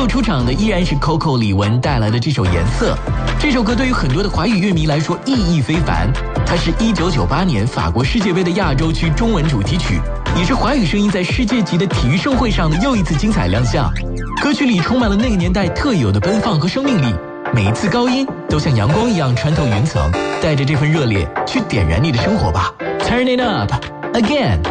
solo 出场的依然是 Coco 李玟带来的这首《颜色》。这首歌对于很多的华语乐迷来说意义非凡，它是1998年法国世界杯的亚洲区中文主题曲，也是华语声音在世界级的体育盛会上的又一次精彩亮相。歌曲里充满了那个年代特有的奔放和生命力，每一次高音都像阳光一样穿透云层，带着这份热烈去点燃你的生活吧。Turn it up again。